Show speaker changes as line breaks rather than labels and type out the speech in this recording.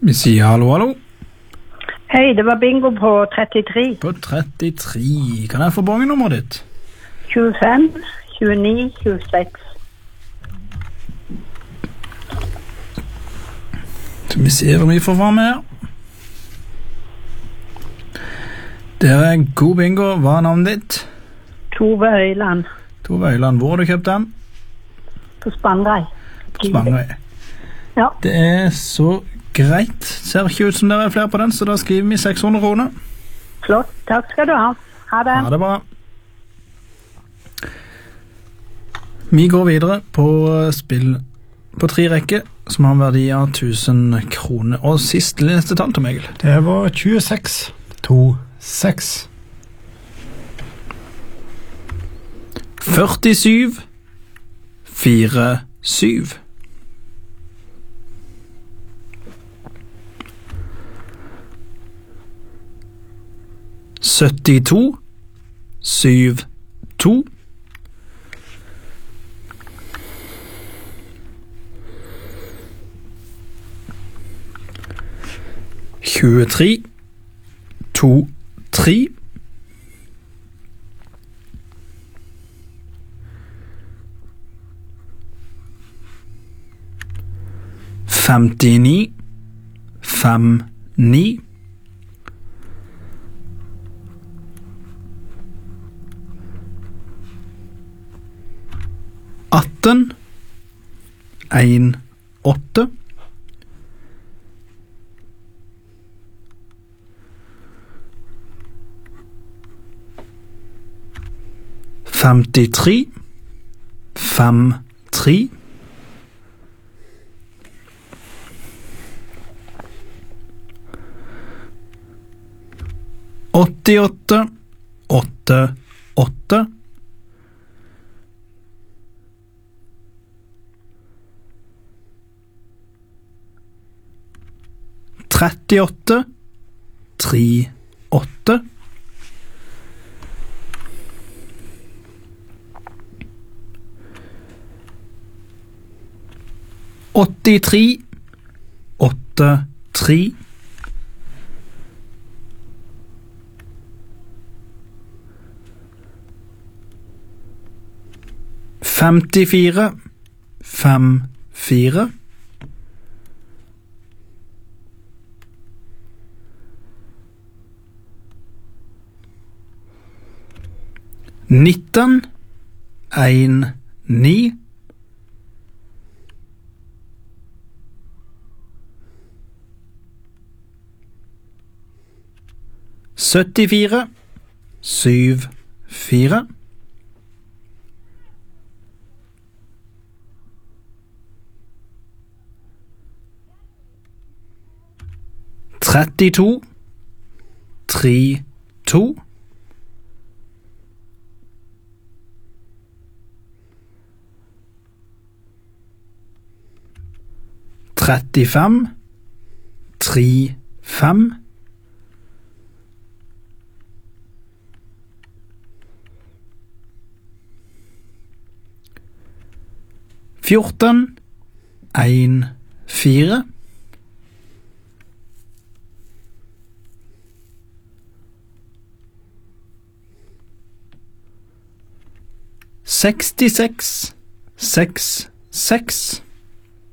Vi sier hallo, hallo.
Hei, det var bingo på 33.
På 33. Kan jeg få bongenummeret ditt?
25, 29, 26.
Så vi ser om vi får være med her. Det er god bingo. Hva er navnet ditt?
Tove Øyland.
Tove Øyland. Hvor har du kjøpt den?
På Spangereid.
På Spangereid.
Ja.
Det er så greit. Ser ikke ut som det er flere på den, så da skriver vi 600 kroner.
Flott. Takk skal du ha. Ha det.
Ha det bra. Vi går videre på spill på 3 rekker, som har en verdi av 1000 kroner. Og sist neste tall, Tom Egil.
Det var 26, 2, 6.
47, 4, 7. 72, 7, 2. 23, 2, 3. 59, 5, 9. 18, 1, 8. 53, 5, 3. 88, 8, 8. 38, 3, 8. 83, 8, 3. 54, 5, 4. 19, 1, 9. 74, 7, 4. 32, 3, 2. 35, 3, 5. 14, 1, 4. 66, 6, 6.